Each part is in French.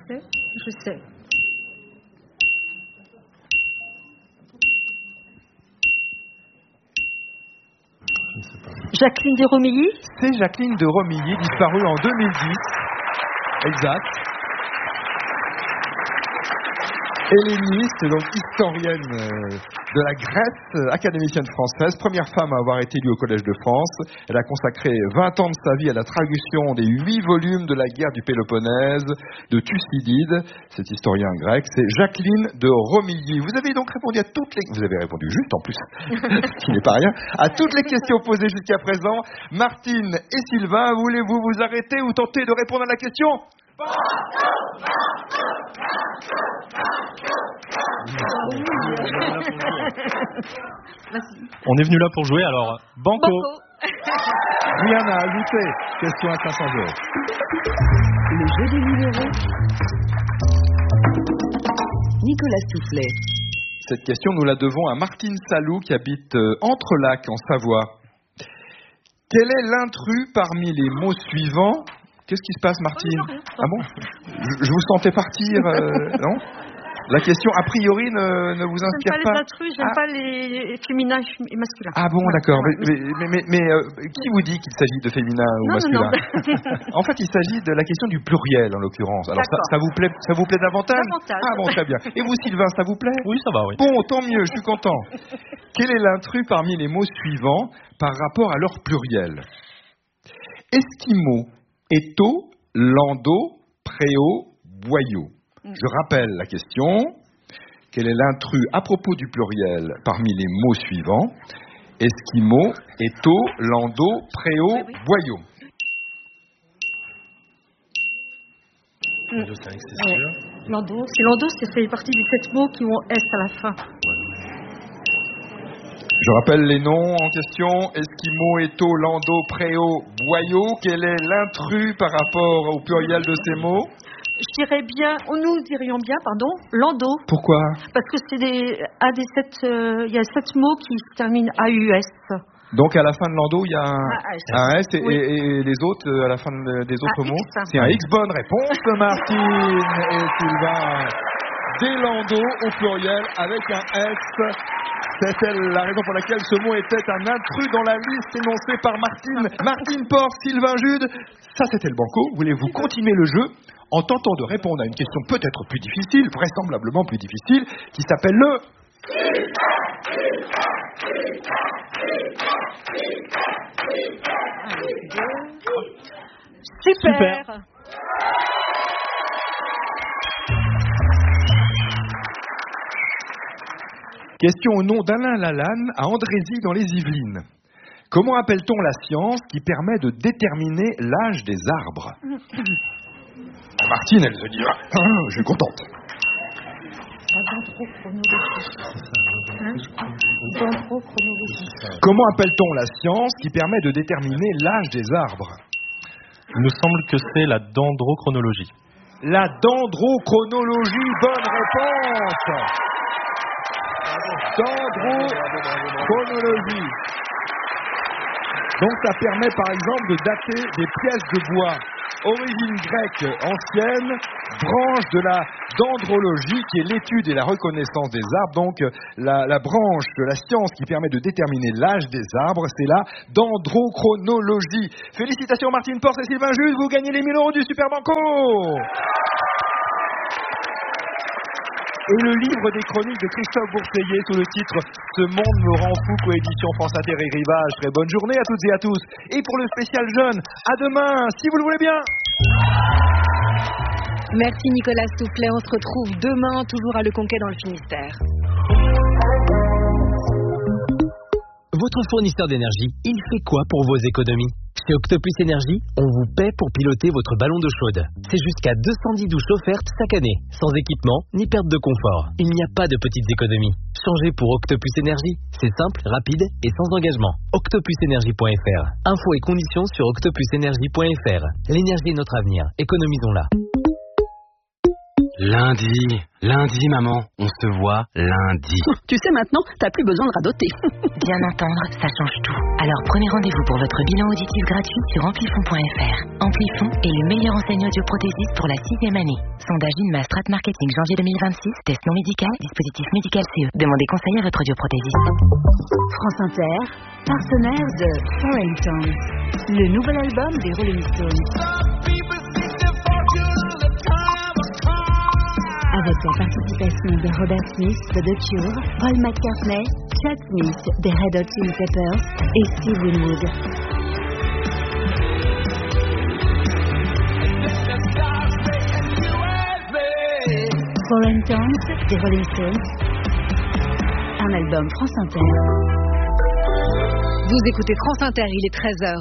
Je sais. Je ne sais pas. Jacqueline de Romilly. C'est Jacqueline de Romilly, disparue en 2010. Exact. Helléniste, donc historienne de la Grèce, académicienne française, première femme à avoir été élue au Collège de France. Elle a consacré 20 ans de sa vie à la traduction des 8 volumes de la guerre du Péloponnèse, de Thucydide, cet historien grec. C'est Jacqueline de Romilly. Vous avez donc répondu à toutes les... Vous avez répondu juste en plus, ce qui n'est pas rien, à toutes les questions posées jusqu'à présent. Martine et Sylvain, voulez-vous vous arrêter ou tenter de répondre à la question ? On est venu là pour jouer, alors banco. Rien à ajouter. Question à 500 €. Le jeu des numéros. Nicolas Soufflet. Cette question, nous la devons à Martine Salou qui habite Entrelacs en Savoie. Quel est l'intrus parmi les mots suivants ? Qu'est-ce qui se passe, Martine ? Ah bon ? Je vous sentais partir, non ? La question, a priori, ne vous inspire pas. J'aime pas les intrus, j'aime pas les féminins et masculins. Ah bon, d'accord. Mais qui vous dit qu'il s'agit de féminin ou masculin ? En fait, il s'agit de la question du pluriel, en l'occurrence. Alors, ça vous plaît davantage ? Ah bon, très bien. Et vous, Sylvain, ça vous plaît ? Oui, ça va, oui. Bon, tant mieux, je suis content. Quel est l'intrus parmi les mots suivants par rapport à leur pluriel ? Esquimau, étau, landau, préau, boyau. Je rappelle la question. Quel est l'intrus à propos du pluriel parmi les mots suivants ? Esquimau, étau, landau, préau, boyau. Je sais que c'est sûr. Landau, ça fait partie des 7 mots qui ont S à la fin. Je rappelle les noms en question. Esquimau, étau, landau, préau, boyau. Quel est l'intrus par rapport au pluriel de ces mots ? Nous dirions bien, landau. Pourquoi ? Parce que c'est il y a 7 mots qui se terminent AUS. Donc à la fin de landau, il y a un S et les autres, à la fin des autres mots, c'est un X. Bonne réponse, Martine et Sylvain. Des landaux au pluriel avec un S. C'était la raison pour laquelle ce mot était un intrus dans la liste énoncée par Martine. Martine Porte, Sylvain Jude. Ça, c'était le banco. Voulez-vous continuer le jeu en tentant de répondre à une question peut-être plus difficile, vraisemblablement plus difficile, qui s'appelle le... Super. Question au nom d'Alain Lalanne à Andrézy dans les Yvelines. Comment appelle-t-on la science qui permet de déterminer l'âge des arbres ? Martine, elle se dit je suis contente. Comment appelle-t-on la science qui permet de déterminer l'âge des arbres ? Il me semble que c'est la dendrochronologie. La dendrochronologie, bonne réponse. Dendrochronologie. Donc ça permet par exemple de dater des pièces de bois. Origine grecque ancienne, branche de la dendrologie qui est l'étude et la reconnaissance des arbres. Donc la branche de la science qui permet de déterminer l'âge des arbres, c'est la dendrochronologie. Félicitations Martine Porce et Sylvain Jude, vous gagnez les 1 000 € du Super Banco. Et le livre des chroniques de Christophe Bourseiller sous le titre « Ce monde me rend fou » coédition France Inter et Rivage. Très bonne journée à toutes et à tous. Et pour le spécial jeune, à demain, si vous le voulez bien. Merci Nicolas Soufflet. On se retrouve demain, toujours à Le Conquet dans le Finistère. Votre fournisseur d'énergie, il fait quoi pour vos économies ? Chez Octopus Énergie, on vous paie pour piloter votre ballon d'eau chaude. C'est jusqu'à 210 douches offertes chaque année, sans équipement ni perte de confort. Il n'y a pas de petites économies. Changez pour Octopus Énergie. C'est simple, rapide et sans engagement. Octopusenergie.fr. Infos et conditions sur octopusenergie.fr. L'énergie est notre avenir. Économisons-la. Lundi, maman, on se voit lundi. Tu sais maintenant, t'as plus besoin de radoter. Bien entendre, ça change tout. Alors prenez rendez-vous pour votre bilan auditif gratuit sur amplifon.fr. Amplifon est le meilleur enseignant audioprothésiste pour la 6e année. Sondage INMA Strat Marketing janvier 2026, test non médical, dispositif médical CE. Demandez conseil à votre audioprothésiste. France Inter, partenaire de Foreign Town, le nouvel album des Rolling Stones. Avec la participation de Robert Smith de The Cure, Paul McCartney, Chad Smith des Red Hot Chili Peppers et Steve Winwood. Foreign Town des Rolling Stones, un album France Inter. Vous écoutez France Inter, il est 13h.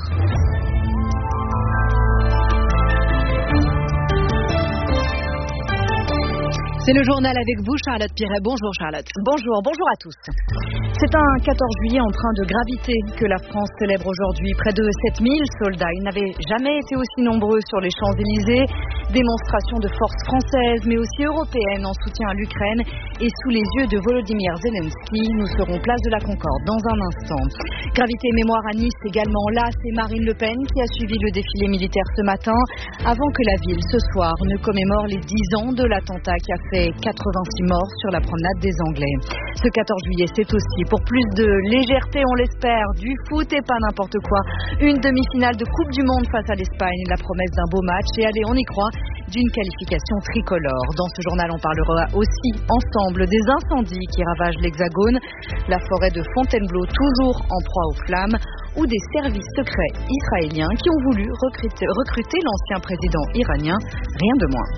C'est le journal avec vous, Charlotte Piret. Bonjour Charlotte. Bonjour à tous. C'est un 14 juillet empreint de gravité que la France célèbre aujourd'hui. Près de 7000 soldats. Ils n'avaient jamais été aussi nombreux sur les Champs-Élysées. Démonstration de force française, mais aussi européenne en soutien à l'Ukraine. Et sous les yeux de Volodymyr Zelensky, nous serons place de la Concorde dans un instant. Gravité et mémoire à Nice également. Là, c'est Marine Le Pen qui a suivi le défilé militaire ce matin, avant que la ville, ce soir, ne commémore les 10 ans de l'attentat qui a fait 86 morts sur la promenade des Anglais. Ce 14 juillet, c'est aussi, pour plus de légèreté, on l'espère, du foot et pas n'importe quoi. Une demi-finale de Coupe du Monde face à l'Espagne, la promesse d'un beau match et allez, on y croit, d'une qualification tricolore. Dans ce journal, on parlera aussi ensemble des incendies qui ravagent l'Hexagone, la forêt de Fontainebleau toujours en proie aux flammes, ou des services secrets israéliens qui ont voulu recruter l'ancien président iranien, rien de moins.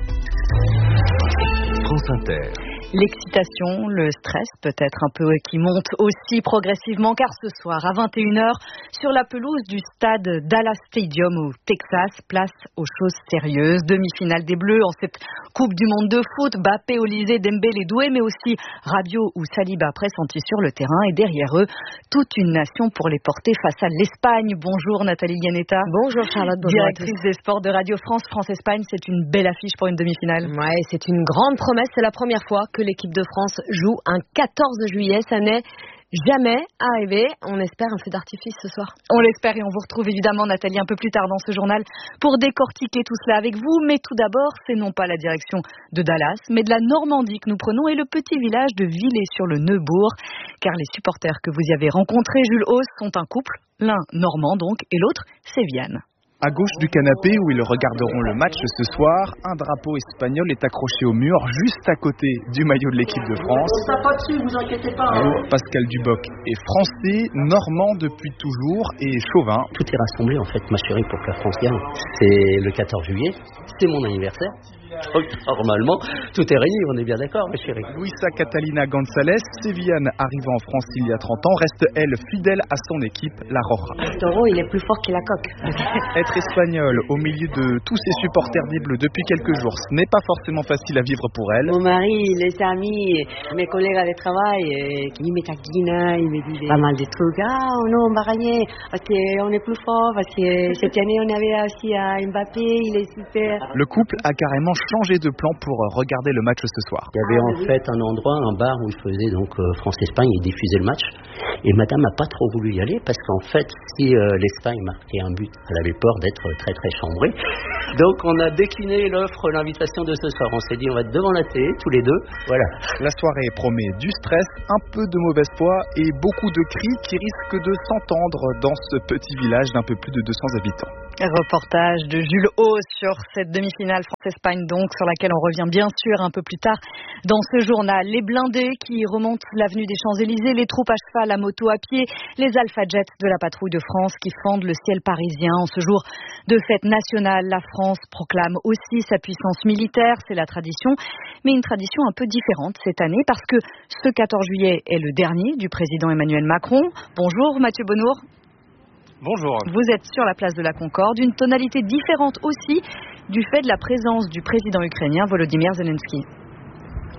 France Inter. L'excitation, le stress peut-être un peu qui monte aussi progressivement car ce soir à 21h sur la pelouse du stade Dallas Stadium au Texas, place aux choses sérieuses. Demi-finale des Bleus en cette Coupe du Monde de foot. Mbappé, Olysée, Dembélé, Doué, mais aussi Rabiot ou Saliba pressentis sur le terrain et derrière eux, toute une nation pour les porter face à l'Espagne. Bonjour Nathalie Ganetta. Bonjour Charlotte, bonjour directrice des sports de Radio France. France-Espagne, c'est une belle affiche pour une demi-finale. Ouais, c'est une grande promesse, c'est la première fois que l'équipe de France joue un 14 juillet, ça n'est jamais arrivé. On espère un feu d'artifice ce soir. On l'espère et on vous retrouve évidemment Nathalie un peu plus tard dans ce journal pour décortiquer tout cela avec vous. Mais tout d'abord, c'est non pas la direction de Dallas, mais de la Normandie que nous prenons et le petit village de Villers-sur-le-Neubourg. Car les supporters que vous y avez rencontrés, Jules Hauss, sont un couple, l'un normand donc et l'autre Séviane. À gauche du canapé où ils regarderont le match ce soir, un drapeau espagnol est accroché au mur juste à côté du maillot de l'équipe de France. On tape pas dessus, vous inquiétez pas. Pascal Duboc est français, normand depuis toujours et chauvin. Tout est rassemblé en fait, ma chérie, pour que la France gagne. C'est le 14 juillet, c'est mon anniversaire. Donc normalement, tout est réuni, on est bien d'accord, ma chérie. Luisa Catalina González, sévillane arrivée en France il y a 30 ans, reste elle fidèle à son équipe, la Roja. Le taureau, il est plus fort que la coque. Être espagnole au milieu de tous ces supporters des Bleus depuis quelques jours, ce n'est pas forcément facile à vivre pour elle. Mon mari, les amis, mes collègues de travail, ils me taquinent, ils me disent pas mal de trucs. Ah non, on va gagner, parce qu'on est plus fort, parce que cette année on avait aussi à Mbappé, il est super. Le couple a carrément changé de plan pour regarder le match ce soir. Il y avait en fait un endroit, un bar où ils faisaient donc France-Espagne, ils diffusaient le match. Et madame n'a pas trop voulu y aller parce qu'en fait, si l'Espagne marquait un but, elle avait peur d'être très très chambrée. Donc on a décliné l'invitation de ce soir. On s'est dit on va être devant la télé tous les deux. Voilà. La soirée promet du stress, un peu de mauvaise foi et beaucoup de cris qui risquent de s'entendre dans ce petit village d'un peu plus de 200 habitants. Reportage de Jules Hauss sur cette demi-finale France-Espagne donc, sur laquelle on revient bien sûr un peu plus tard dans ce journal. Les blindés qui remontent l'avenue des Champs-Élysées, les troupes à cheval, à moto, à pied, les Alpha Jets de la patrouille de France qui fendent le ciel parisien. En ce jour de fête nationale, la France proclame aussi sa puissance militaire, c'est la tradition, mais une tradition un peu différente cette année parce que ce 14 juillet est le dernier du président Emmanuel Macron. Bonjour Mathieu Bonnour. Bonjour. Vous êtes sur la place de la Concorde, une tonalité différente aussi du fait de la présence du président ukrainien Volodymyr Zelensky.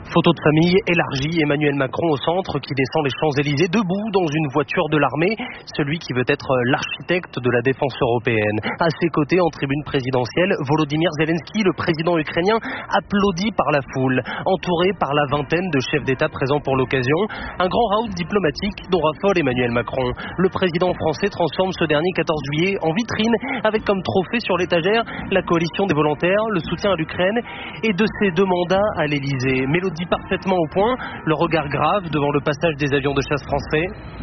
Photo de famille élargie, Emmanuel Macron au centre qui descend les Champs-Élysées debout dans une voiture de l'armée, celui qui veut être l'architecte de la défense européenne. À ses côtés, en tribune présidentielle, Volodymyr Zelensky, le président ukrainien, applaudi par la foule, entouré par la vingtaine de chefs d'État présents pour l'occasion. Un grand raout diplomatique dont raffole Emmanuel Macron. Le président français transforme ce dernier 14 juillet en vitrine avec comme trophée sur l'étagère la coalition des volontaires, le soutien à l'Ukraine et de ses 2 mandats à l'Élysée. Mélodie parfaitement au point, le regard grave devant le passage des avions de chasse français.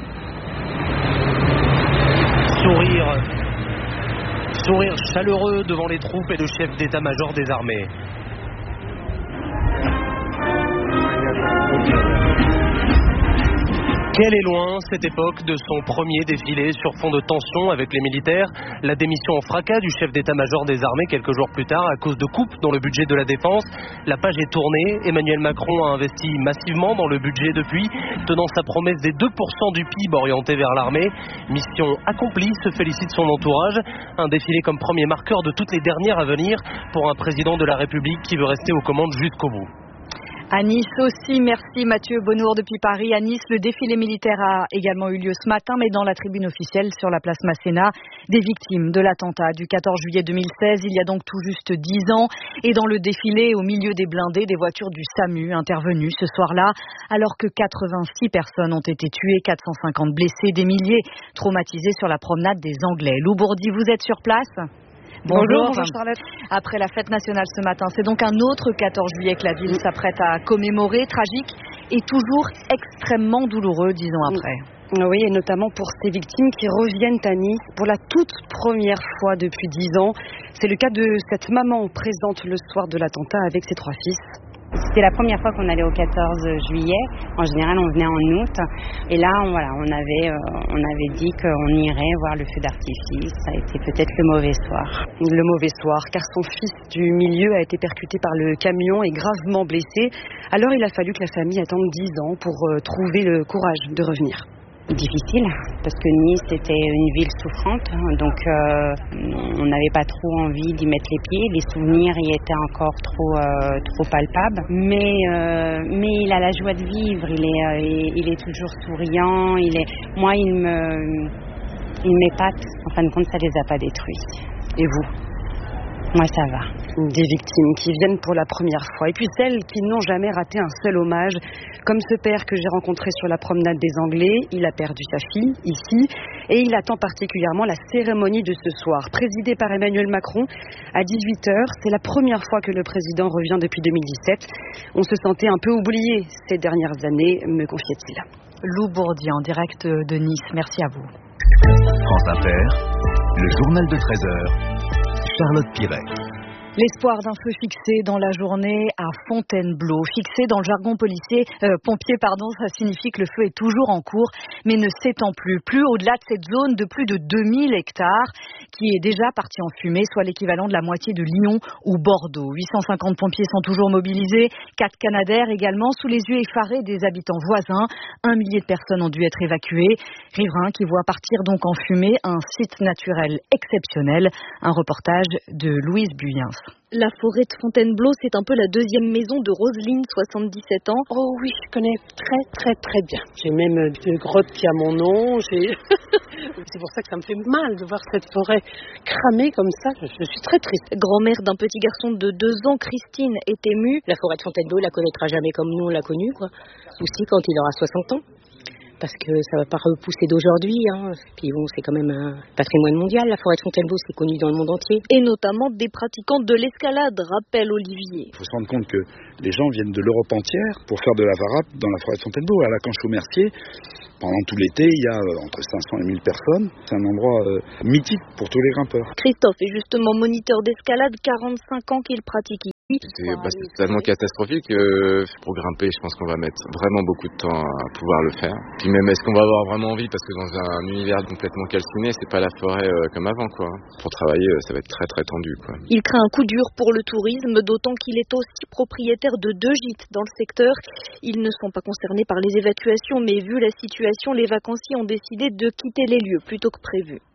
Sourire chaleureux devant les troupes et le chef d'état-major des armées. Quelle est loin cette époque de son premier défilé sur fond de tension avec les militaires. La démission en fracas du chef d'état-major des armées quelques jours plus tard à cause de coupes dans le budget de la défense. La page est tournée. Emmanuel Macron a investi massivement dans le budget depuis, tenant sa promesse des 2% du PIB orienté vers l'armée. Mission accomplie, se félicite son entourage. Un défilé comme premier marqueur de toutes les dernières à venir pour un président de la République qui veut rester aux commandes jusqu'au bout. À Nice aussi, merci Mathieu Bonnour depuis Paris. À Nice, le défilé militaire a également eu lieu ce matin, mais dans la tribune officielle sur la place Masséna, des victimes de l'attentat du 14 juillet 2016, il y a donc tout juste 10 ans. Et dans le défilé, au milieu des blindés, des voitures du SAMU intervenues ce soir-là, alors que 86 personnes ont été tuées, 450 blessés, des milliers traumatisés sur la promenade des Anglais. Lou Bourdi, vous êtes sur place ? Bonjour Charlotte. Après la fête nationale ce matin, c'est donc un autre 14 juillet que la ville s'apprête à commémorer, tragique et toujours extrêmement douloureux 10 ans après. Oui, et notamment pour ces victimes qui reviennent à Nice pour la toute première fois depuis 10 ans. C'est le cas de cette maman présente le soir de l'attentat avec ses 3 fils. C'était la première fois qu'on allait au 14 juillet. En général, on venait en août. Et là, on avait dit qu'on irait voir le feu d'artifice. Ça a été peut-être le mauvais soir. Le mauvais soir, car son fils du milieu a été percuté par le camion et gravement blessé. Alors, il a fallu que la famille attende 10 ans pour trouver le courage de revenir. Difficile, parce que Nice était une ville souffrante, donc on n'avait pas trop envie d'y mettre les pieds. Les souvenirs y étaient encore trop palpables, mais il a la joie de vivre. Il est toujours souriant. Moi, il m'épate. En fin de compte, ça les a pas détruits. Et vous ? Moi, ça va. Des victimes qui viennent pour la première fois. Et puis celles qui n'ont jamais raté un seul hommage. Comme ce père que j'ai rencontré sur la promenade des Anglais. Il a perdu sa fille, ici. Et il attend particulièrement la cérémonie de ce soir. Présidée par Emmanuel Macron à 18h. C'est la première fois que le président revient depuis 2017. On se sentait un peu oublié ces dernières années, me confiait-il. Lou Bourdi en direct de Nice. Merci à vous. France Inter, le journal de 13h. Charlotte Pirec. L'espoir d'un feu fixé dans la journée à Fontainebleau. Fixé dans le jargon pompier, ça signifie que le feu est toujours en cours, mais ne s'étend plus au-delà de cette zone de plus de 2000 hectares qui est déjà partie en fumée, soit l'équivalent de la moitié de Lyon ou Bordeaux. 850 pompiers sont toujours mobilisés, 4 Canadair également, sous les yeux effarés des habitants voisins. 1 millier de personnes ont dû être évacuées. Riverains qui voient partir donc en fumée un site naturel exceptionnel. Un reportage de Louise Buyens. La forêt de Fontainebleau, c'est un peu la deuxième maison de Roselyne, 77 ans. Oh oui, je connais très bien. J'ai même une grotte qui a mon nom. C'est pour ça que ça me fait mal de voir cette forêt cramée comme ça. Je suis très triste. Grand-mère d'un petit garçon de 2 ans, Christine, est émue. La forêt de Fontainebleau, il la connaîtra jamais comme nous on l'a connue, quoi. Aussi quand il aura 60 ans. Parce que ça va pas repousser d'aujourd'hui, hein. Puis bon, c'est quand même un patrimoine mondial. La forêt de Fontainebleau, c'est connu dans le monde entier. Et notamment des pratiquants de l'escalade, rappelle Olivier. Il faut se rendre compte que les gens viennent de l'Europe entière pour faire de la varap dans la forêt de Fontainebleau. À la Canche-au-Mercier, pendant tout l'été, il y a entre 500 et 1000 personnes. C'est un endroit mythique pour tous les grimpeurs. Christophe est justement moniteur d'escalade, 45 ans qu'il pratique ici. C'est tellement catastrophique que pour grimper, je pense qu'on va mettre vraiment beaucoup de temps à pouvoir le faire. Puis même, est-ce qu'on va avoir vraiment envie, parce que dans un univers complètement calciné, c'est pas la forêt comme avant, quoi. Pour travailler, ça va être très très tendu, quoi. Il craint un coup dur pour le tourisme, d'autant qu'il est aussi propriétaire de 2 gîtes dans le secteur. Ils ne sont pas concernés par les évacuations, mais vu la situation, les vacanciers ont décidé de quitter les lieux plutôt que prévu.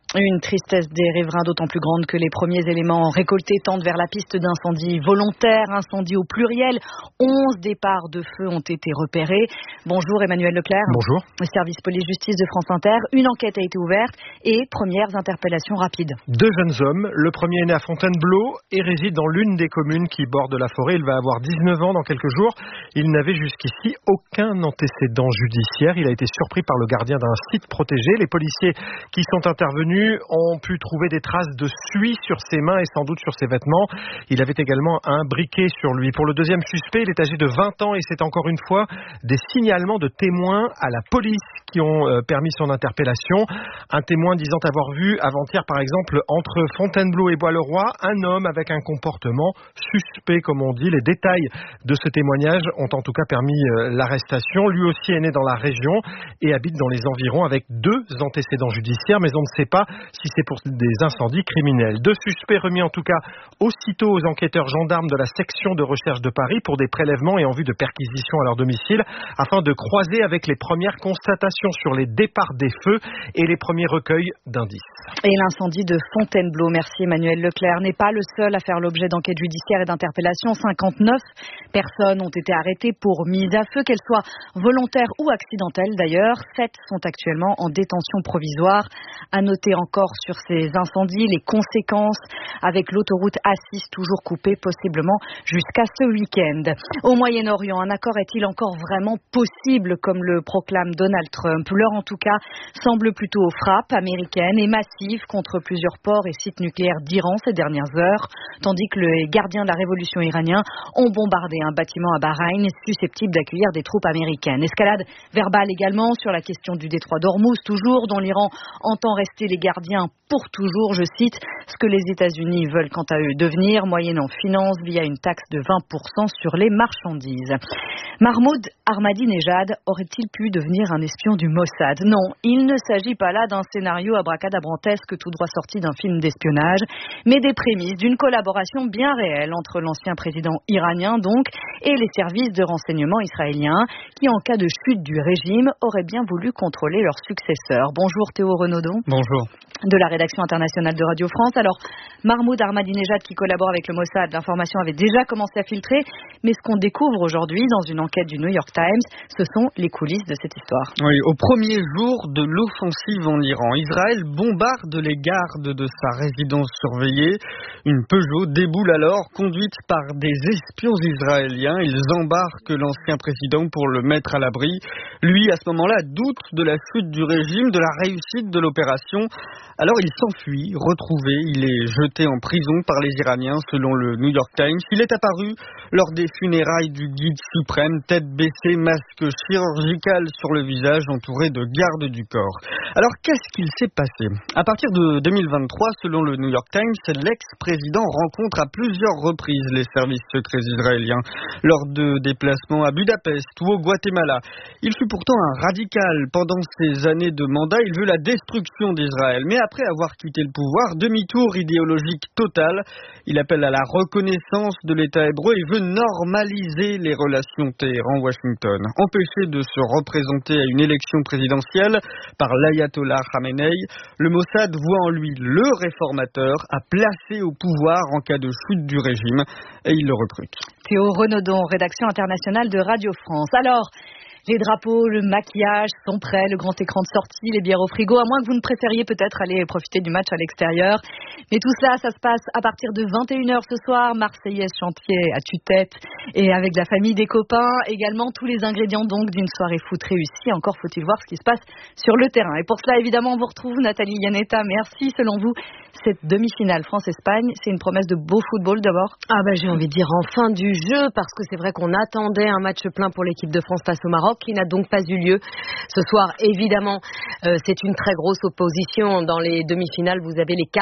Une tristesse des riverains d'autant plus grande que les premiers éléments récoltés tendent vers la piste d'incendie volontaire, incendie au pluriel. 11 départs de feu ont été repérés. Bonjour Emmanuel Leclerc. Bonjour. Le service police-justice de France Inter. Une enquête a été ouverte et premières interpellations rapides. 2 jeunes hommes. Le premier est né à Fontainebleau et réside dans l'une des communes qui bordent la forêt. Il va avoir 19 ans dans quelques jours. Il n'avait jusqu'ici aucun antécédent judiciaire. Il a été surpris par le gardien d'un site protégé. Les policiers qui sont intervenus ont pu trouver des traces de suie sur ses mains et sans doute sur ses vêtements. Il avait également un briquet sur lui. Pour le deuxième suspect, il est âgé de 20 ans et c'est encore une fois des signalements de témoins à la police qui ont permis son interpellation. Un témoin disant avoir vu avant-hier, par exemple, entre Fontainebleau et Bois-le-Roi, un homme avec un comportement suspect, comme on dit. Les détails de ce témoignage ont en tout cas permis l'arrestation. Lui aussi est né dans la région et habite dans les environs avec 2 antécédents judiciaires, mais on ne sait pas si c'est pour des incendies criminels. 2 suspects remis en tout cas aussitôt aux enquêteurs gendarmes de la section de recherche de Paris pour des prélèvements et en vue de perquisitions à leur domicile afin de croiser avec les premières constatations sur les départs des feux et les premiers recueils d'indices. Et l'incendie de Fontainebleau, merci Emmanuel Leclerc, n'est pas le seul à faire l'objet d'enquêtes judiciaires et d'interpellations. 59 personnes ont été arrêtées pour mise à feu, qu'elles soient volontaires ou accidentelles d'ailleurs. 7 sont actuellement en détention provisoire. À noter encore sur ces incendies les conséquences avec l'autoroute A6 toujours coupée possiblement jusqu'à ce week-end. Au Moyen-Orient, un accord est-il encore vraiment possible comme le proclame Donald Trump? L'heure en tout cas semble plutôt aux frappes américaines et massives contre plusieurs ports et sites nucléaires d'Iran ces dernières heures, tandis que les gardiens de la révolution iraniens ont bombardé un bâtiment à Bahreïn susceptible d'accueillir des troupes américaines. Escalade verbale également sur la question du détroit d'Ormuz, toujours dont l'Iran entend rester les gardiens pour toujours, je cite, ce que les États-Unis veulent quant à eux devenir, moyennant finance via une taxe de 20% sur les marchandises. Mahmoud Ahmadinejad aurait-il pu devenir un espion du Mossad? Non, il ne s'agit pas là d'un scénario abracadabrantesque tout droit sorti d'un film d'espionnage, mais des prémices d'une collaboration bien réelle entre l'ancien président iranien donc et les services de renseignement israéliens qui, en cas de chute du régime, auraient bien voulu contrôler leur successeur. Bonjour Théo Renaudon. Bonjour. De la rédaction internationale de Radio France. Alors, Mahmoud Ahmadinejad qui collabore avec le Mossad, l'information avait déjà commencé à filtrer, mais ce qu'on découvre aujourd'hui dans une enquête du New York Times, ce sont les coulisses de cette histoire. Oui, au premier jour de l'offensive en Iran, Israël bombarde les gardes de sa résidence surveillée. Une Peugeot déboule alors, conduite par des espions israéliens. Ils embarquent l'ancien président pour le mettre à l'abri. Lui, à ce moment-là, doute de la chute du régime, de la réussite de l'opération. Alors il s'enfuit, retrouvé, il est jeté en prison par les Iraniens selon le New York Times. Il est apparu lors des funérailles du guide suprême, tête baissée, masque chirurgical sur le visage, entouré de gardes du corps. Alors qu'est-ce qu'il s'est passé? À partir de 2023, selon le New York Times, l'ex-président rencontre à plusieurs reprises les services secrets israéliens lors de déplacements à Budapest ou au Guatemala. Il fut pourtant un radical. Pendant ses années de mandat, il veut la destruction d'Israël. Mais après avoir quitté le pouvoir, demi-tour idéologique total. Il appelle à la reconnaissance de l'État hébreu et veut normaliser les relations Téhéran-Washington. Empêché de se représenter à une élection présidentielle par l'ayatollah Khamenei, le Mossad voit en lui le réformateur à placer au pouvoir en cas de chute du régime et il le recrute. Théo Renaudon, rédaction internationale de Radio France. Alors, les drapeaux, le maquillage sont prêts, le grand écran de sortie, les bières au frigo, à moins que vous ne préfériez peut-être aller profiter du match à l'extérieur. Mais tout cela, ça se passe à partir de 21h ce soir, Marseillaise chantier à tue-tête et avec la famille, des copains, également tous les ingrédients donc d'une soirée foot réussie. Encore faut-il voir ce qui se passe sur le terrain. Et pour cela, évidemment, on vous retrouve Nathalie Yanetta. Merci. Selon vous, cette demi-finale France-Espagne, c'est une promesse de beau football d'abord? J'ai envie de dire enfin du jeu, parce que c'est vrai qu'on attendait un match plein pour l'équipe de France face au Maroc, qui n'a donc pas eu lieu. Ce soir, évidemment, c'est une très grosse opposition. Dans les demi-finales, vous avez les 4 meilleures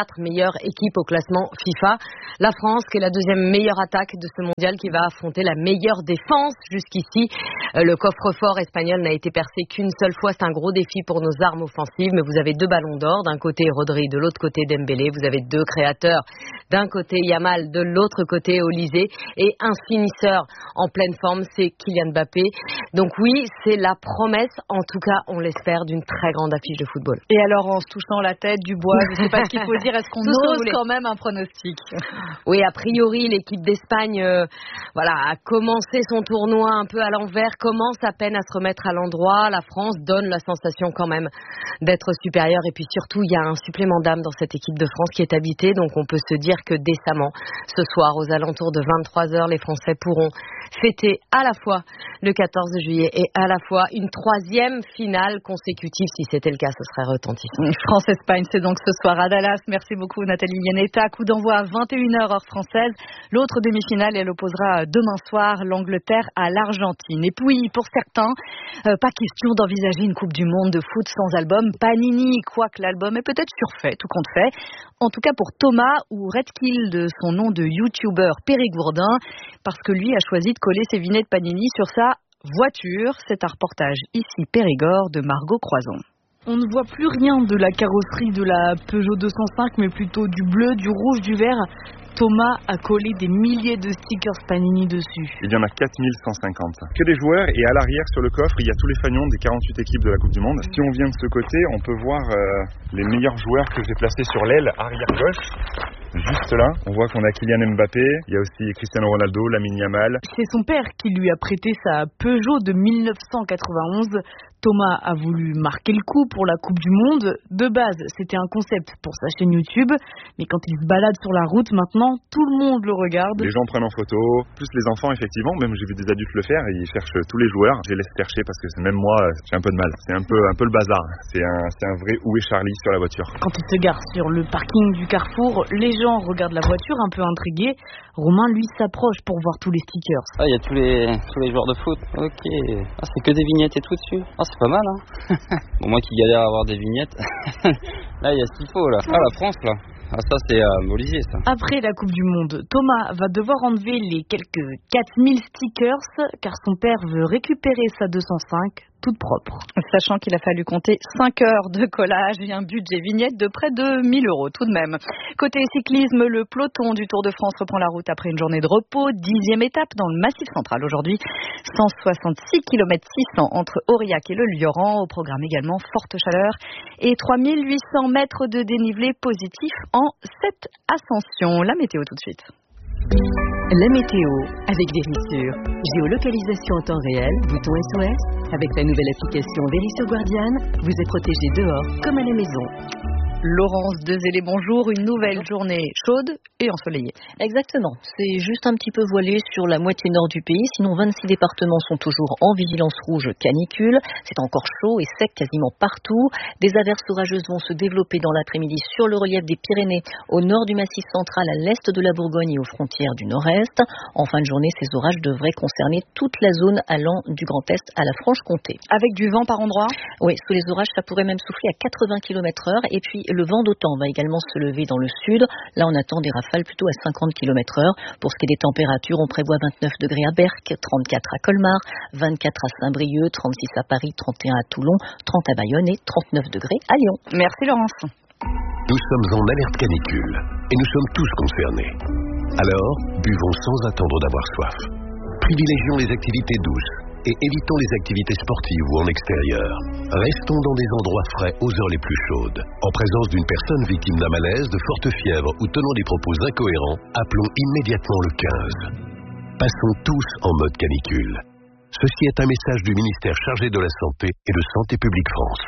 meilleure équipe au classement FIFA. La France, qui est la deuxième meilleure attaque de ce mondial, qui va affronter la meilleure défense jusqu'ici. Le coffre-fort espagnol n'a été percé qu'une seule fois. C'est un gros défi pour nos armes offensives. Mais vous avez 2 ballons d'or. D'un côté, Rodri, de l'autre côté, Dembélé. Vous avez 2 créateurs. D'un côté, Yamal, de l'autre côté, Olysée. Et un finisseur en pleine forme, c'est Kylian Mbappé. Donc oui, c'est la promesse, en tout cas, on l'espère, d'une très grande affiche de football. Et alors, en se touchant la tête, du bois, je ne sais pas ce qu'il faut dire, est-ce qu'on ose quand même un pronostic? Oui, a priori, l'équipe d'Espagne a commencé son tournoi un peu à l'envers, commence à peine à se remettre à l'endroit. La France donne la sensation quand même d'être supérieure. Et puis surtout, il y a un supplément d'âme dans cette équipe de France qui est habitée. Donc on peut se dire que décemment, ce soir, aux alentours de 23h, les Français pourront fêter à la fois le 14 juillet et à la fois une 3e finale consécutive. Si c'était le cas, ce serait retentissant. France-Espagne, c'est donc ce soir à Dallas. Merci beaucoup Nathalie Yanetta. Coup d'envoi à 21h heure française. L'autre demi-finale, elle opposera demain soir l'Angleterre à l'Argentine. Et puis, pour certains, pas question d'envisager une Coupe du Monde de foot sans album Panini, quoique l'album est peut-être surfait, tout compte fait. En tout cas pour Thomas, ou Redkill de son nom de youtubeur périgourdin, parce que lui a choisi de coller ses vignettes Panini sur sa voiture. C'est un reportage ici Périgord de Margot Croison. On ne voit plus rien de la carrosserie de la Peugeot 205, mais plutôt du bleu, du rouge, du vert. Thomas a collé des milliers de stickers Panini dessus. Il y en a 4150. Que des joueurs, et à l'arrière sur le coffre, il y a tous les fanions des 48 équipes de la Coupe du Monde. Si on vient de ce côté, on peut voir les meilleurs joueurs que j'ai placés sur l'aile arrière gauche. Juste là, on voit qu'on a Kylian Mbappé, il y a aussi Cristiano Ronaldo, Lamine Yamal. C'est son père qui lui a prêté sa Peugeot de 1991. Thomas a voulu marquer le coup pour la Coupe du Monde. De base, c'était un concept pour sa chaîne YouTube, mais quand il se balade sur la route maintenant, tout le monde le regarde. Les gens prennent en photo, plus les enfants effectivement, même j'ai vu des adultes le faire, et ils cherchent tous les joueurs. Je les laisse chercher parce que même moi, j'ai un peu de mal. C'est un peu le bazar. C'est un vrai où est Charlie sur la voiture. Quand il se gare sur le parking du Carrefour, les gens regardent la voiture un peu intrigués. Romain, lui, s'approche pour voir tous les stickers. Ah, il y a tous les joueurs de foot. Ok. Ah, c'est que des vignettes et tout dessus. Ah, c'est pas mal, hein. Bon, moi qui galère à avoir des vignettes. Là, il y a ce qu'il faut, là. Ah, la France, là. Ah, ça, c'est Olivier, ça. Après la Coupe du Monde, Thomas va devoir enlever les quelques 4000 stickers, car son père veut récupérer sa 205 toute propre. Sachant qu'il a fallu compter 5 heures de collage et un budget vignette de près de 1000 € tout de même. Côté cyclisme, le peloton du Tour de France reprend la route après une journée de repos. 10e étape dans le Massif central aujourd'hui. 166 km 600 entre Aurillac et le Lioran. Au programme également forte chaleur et 3800 mètres de dénivelé positif en 7 ascensions. La météo tout de suite. La météo avec Vérissure. Géolocalisation en temps réel, bouton SOS. Avec la nouvelle application Vérissure Guardian, vous êtes protégé dehors comme à la maison. Laurence Dezélé, bonjour. Une nouvelle journée chaude et ensoleillée. Exactement. C'est juste un petit peu voilé sur la moitié nord du pays. Sinon, 26 départements sont toujours en vigilance rouge canicule. C'est encore chaud et sec quasiment partout. Des averses orageuses vont se développer dans l'après-midi sur le relief des Pyrénées, au nord du Massif central, à l'est de la Bourgogne et aux frontières du nord-est. En fin de journée, ces orages devraient concerner toute la zone allant du Grand Est à la Franche-Comté. Avec du vent par endroits ? Oui, sous les orages, ça pourrait même souffler à 80 km/h. Et puis, le vent d'OTAN va également se lever dans le sud. Là, on attend des rafales plutôt à 50 km/h. Pour ce qui est des températures, on prévoit 29 degrés à Berck, 34 à Colmar, 24 à Saint-Brieuc, 36 à Paris, 31 à Toulon, 30 à Bayonne et 39 degrés à Lyon. Merci Laurence. Nous sommes en alerte canicule et nous sommes tous concernés. Alors, buvons sans attendre d'avoir soif. Privilégions les activités douces et évitons les activités sportives ou en extérieur. Restons dans des endroits frais aux heures les plus chaudes. En présence d'une personne victime d'un malaise, de forte fièvre ou tenant des propos incohérents, appelons immédiatement le 15. Passons tous en mode canicule. Ceci est un message du ministère chargé de la Santé et de Santé publique France.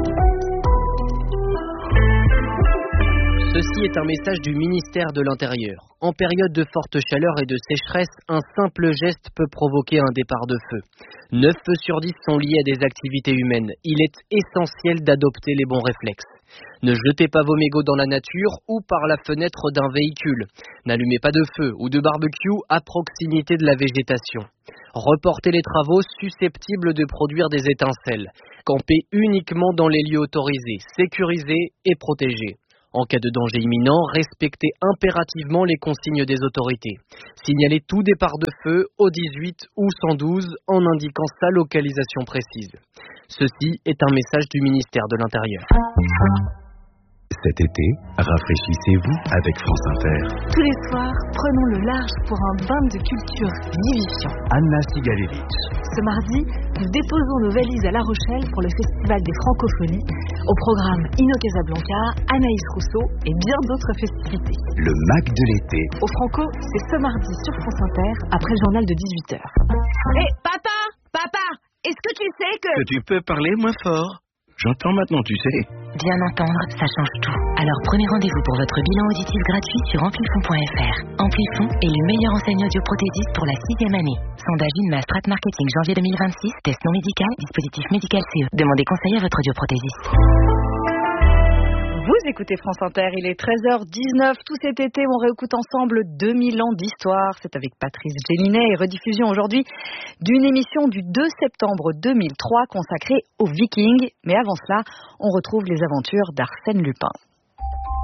Ceci est un message du ministère de l'Intérieur. En période de forte chaleur et de sécheresse, un simple geste peut provoquer un départ de feu. 9 feux sur 10 sont liés à des activités humaines. Il est essentiel d'adopter les bons réflexes. Ne jetez pas vos mégots dans la nature ou par la fenêtre d'un véhicule. N'allumez pas de feu ou de barbecue à proximité de la végétation. Reportez les travaux susceptibles de produire des étincelles. Campez uniquement dans les lieux autorisés, sécurisés et protégés. En cas de danger imminent, respectez impérativement les consignes des autorités. Signalez tout départ de feu au 18 ou 112 en indiquant sa localisation précise. Ceci est un message du ministère de l'Intérieur. Cet été, rafraîchissez-vous avec France Inter. Tous les soirs, prenons le large pour un bain de culture vivifiant. Anna Sigalevich. Ce mardi, nous déposons nos valises à La Rochelle pour le Festival des Francophonies. Au programme Inno Casablanca, Anaïs Rousseau et bien d'autres festivités. Le Mac de l'été. Au Franco, c'est ce mardi sur France Inter, après le journal de 18h. Hé, papa, est-ce que tu sais que tu peux parler moins fort? J'entends maintenant, tu sais. Bien entendre, ça change tout. Alors prenez rendez-vous pour votre bilan auditif gratuit sur amplifon.fr. Amplifon est le meilleur enseignant audioprothésiste pour la 6e année. Sondage INMA Strat Marketing janvier 2026, test non médical, dispositif médical CE. Demandez conseil à votre audioprothésiste. Vous écoutez France Inter, il est 13h19. Tout cet été, on réécoute ensemble 2000 ans d'histoire. C'est avec Patrice Gélinet et rediffusion aujourd'hui d'une émission du 2 septembre 2003 consacrée aux Vikings. Mais avant cela, on retrouve les aventures d'Arsène Lupin.